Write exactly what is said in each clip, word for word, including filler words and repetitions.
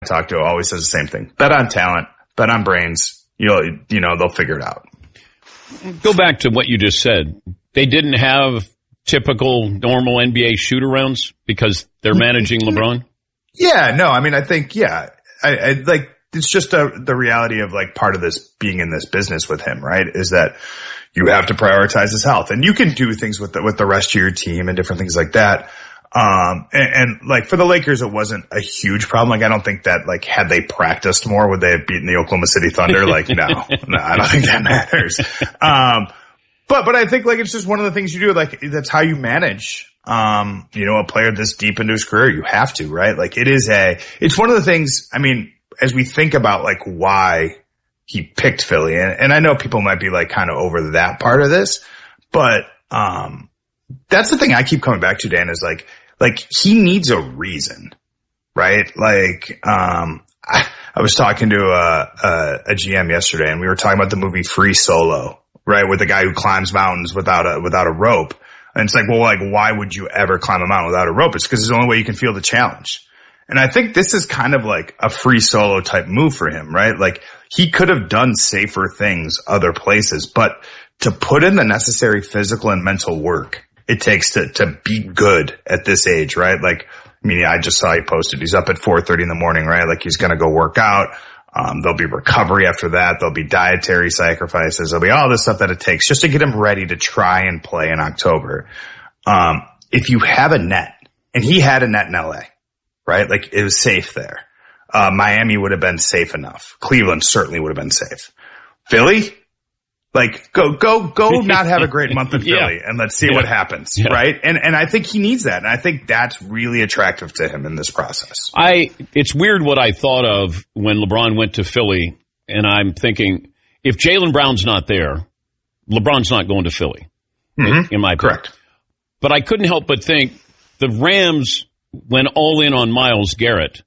talk to always says the same thing. Bet on talent, bet on brains. You'll, you know, they'll figure it out. Go back to what you just said. They didn't have typical normal N B A shoot-arounds because they're managing LeBron? Yeah, no, I mean, I think, yeah, I, I like, it's just a, the reality of like part of this being in this business with him, right? Is that you have to prioritize his health, and you can do things with the, with the rest of your team and different things like that. Um, and, and like for the Lakers, it wasn't a huge problem. Like, I don't think that like had they practiced more, would they have beaten the Oklahoma City Thunder? Like, no, no, I don't think that matters. Um, but, but I think like it's just one of the things you do. Like, that's how you manage, um, you know, a player this deep into his career. You have to, right? Like, it is a, it's one of the things, I mean, as we think about like why he picked Philly, and, and I know people might be like kind of over that part of this, but, um, that's the thing I keep coming back to, Dan, is like, like he needs a reason, right? Like, um, I, I was talking to a, a, a G M yesterday, and we were talking about the movie Free Solo, right? With the guy who climbs mountains without a, without a rope. And it's like, well, like, why would you ever climb a mountain without a rope? It's because it's the only way you can feel the challenge. And I think this is kind of like a Free Solo type move for him, right? Like, he could have done safer things other places, but to put in the necessary physical and mental work it takes to, to be good at this age, right? Like, I mean, I just saw he posted, he's up at four thirty in the morning, right? Like, he's going to go work out. Um, there'll be recovery after that. There'll be dietary sacrifices. There'll be all this stuff that it takes just to get him ready to try and play in October. Um, if you have a net, and he had a net in L A, right? Like, it was safe there. Uh, Miami would have been safe enough. Cleveland certainly would have been safe. Philly? Like, go, go, go not have a great month in Philly, yeah. and let's see yeah. what happens, yeah. right? And, and I think he needs that. And I think that's really attractive to him in this process. I, it's weird what I thought of when LeBron went to Philly, and I'm thinking, if Jaylen Brown's not there, LeBron's not going to Philly, mm-hmm. in my opinion. Correct. But I couldn't help but think the Rams went all in on Myles Garrett.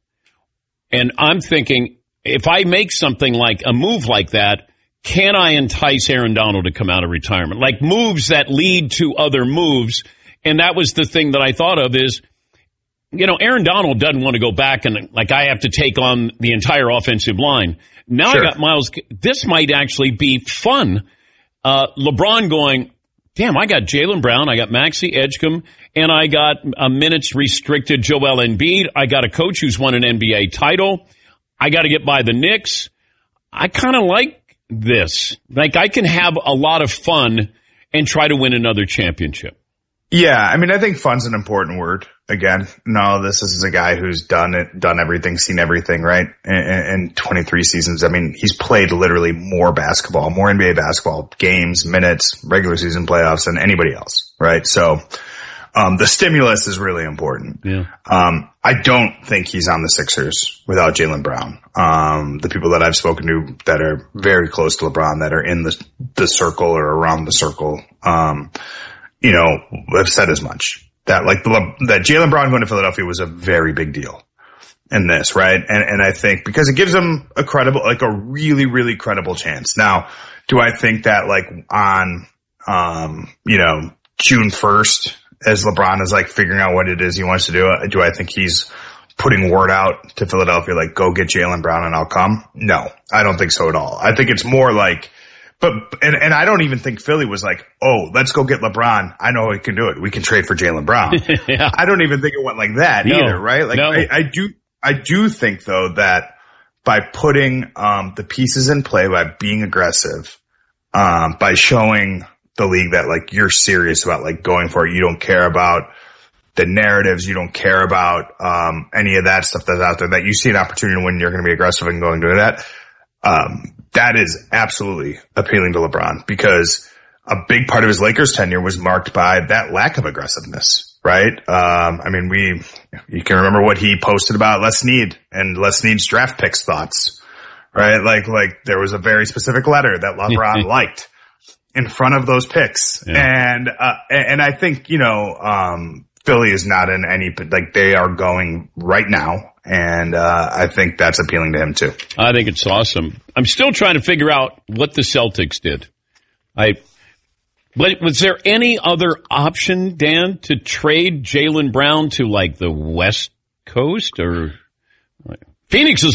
And I'm thinking, if I make something like a move like that, can I entice Aaron Donald to come out of retirement? Like, moves that lead to other moves. And that was the thing that I thought of is, you know, Aaron Donald doesn't want to go back and, like, I have to take on the entire offensive line. Now sure. I got Myles. This might actually be fun. Uh, LeBron going, damn, I got Jaylen Brown, I got Maxey Edgecombe, and I got a minutes restricted Joel Embiid. I got a coach who's won an N B A title. I got to get by the Knicks. I kind of like this. Like, I can have a lot of fun and try to win another championship. Yeah, I mean, I think fun's an important word. Again, no, this is a guy who's done it, done everything, seen everything, right? In, in twenty-three seasons. I mean, he's played literally more basketball, more N B A basketball games, minutes, regular season playoffs than anybody else, right? So, um, the stimulus is really important. Yeah. Um, I don't think he's on the Sixers without Jaylen Brown. Um, the people that I've spoken to that are very close to LeBron, that are in the, the circle or around the circle, um, you know, have said as much. That like the, that Jaylen Brown going to Philadelphia was a very big deal in this, right? And, and I think because it gives him a credible, like a really, really credible chance. Now, do I think that like on, um, you know, June first, as LeBron is like figuring out what it is he wants to do, do I think he's putting word out to Philadelphia, like, go get Jaylen Brown and I'll come? No, I don't think so at all. I think it's more like, but, and, and I don't even think Philly was like, oh, let's go get LeBron. I know we can do it. We can trade for Jaylen Brown. yeah. I don't even think it went like that no, either, right? Like, no. I, I do, I do think though that by putting, um, the pieces in play, by being aggressive, um, by showing the league that like you're serious about like going for it, you don't care about the narratives, you don't care about, um, any of that stuff that's out there, that you see an opportunity when you're going to be aggressive and going to do that. Um, that is absolutely appealing to LeBron, because a big part of his Lakers tenure was marked by that lack of aggressiveness, right? Um, I mean, we, you can remember what he posted about Les Snead and Les Snead's draft picks thoughts, right? Like, like there was a very specific letter that LeBron liked in front of those picks. Yeah. And, uh, and I think, you know, um, Philly is not in any, like they are going right now. And, uh, I think that's appealing to him too. I think it's awesome. I'm still trying to figure out what the Celtics did. I, but was there any other option, Dan, to trade Jaylen Brown to like the West Coast or Phoenix is